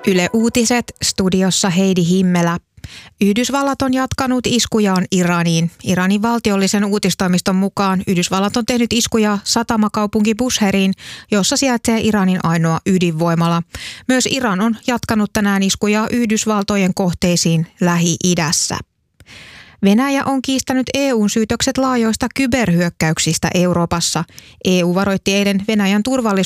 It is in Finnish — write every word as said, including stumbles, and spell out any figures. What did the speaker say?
Yle Uutiset, studiossa Heidi Himmelä. Yhdysvallat on jatkanut iskujaan Iraniin. Iranin valtiollisen uutistoimiston mukaan Yhdysvallat on tehnyt iskuja satamakaupunki Busheriin, jossa sijaitsee Iranin ainoa ydinvoimala. Myös Iran on jatkanut tänään iskuja Yhdysvaltojen kohteisiin Lähi-idässä. Venäjä on kiistänyt E U:n syytökset laajoista kyberhyökkäyksistä Euroopassa. E U varoitti eilen Venäjän turvallisuus